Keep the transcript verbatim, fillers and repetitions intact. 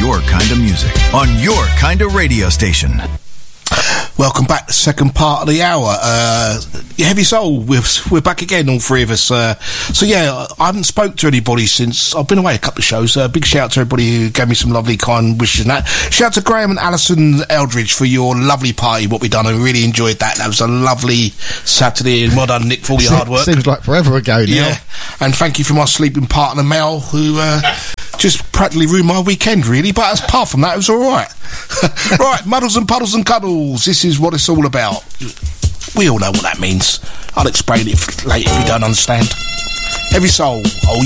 your kind of music on your kind of radio station. Welcome back to the second part of the hour. Uh, Heavy Soul, we're, we're back again, all three of us. Uh, so yeah, I haven't spoke to anybody since I've been away a couple of shows. Uh, big shout out to everybody who gave me some lovely kind wishes and that. Shout out to Graham and Alison Eldridge for your lovely party, what we done. I really enjoyed that. That was a lovely Saturday, and well done, Nick, for all your hard work. Seems like forever ago now. Yeah, and thank you for my sleeping partner, Mel, who uh, just practically ruined my weekend, really, but apart from that, it was alright. Right, Muddles and Puddles and Cuddles, this is what it's all about. We all know what that means. I'll explain it later if you don't understand. Heavy Soul, oh